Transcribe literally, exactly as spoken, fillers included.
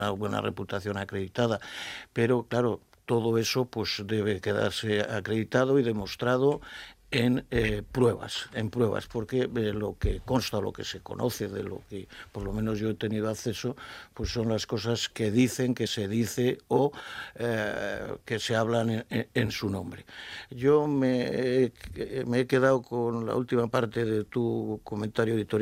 una buena reputación acreditada, pero claro, todo eso pues debe quedarse acreditado y demostrado en eh, pruebas, en pruebas, porque eh, lo que consta, lo que se conoce, de lo que por lo menos yo he tenido acceso, pues son las cosas que dicen, que se dice o eh, que se hablan en, en, en su nombre. Yo me, me he quedado con la última parte de tu comentario editorial.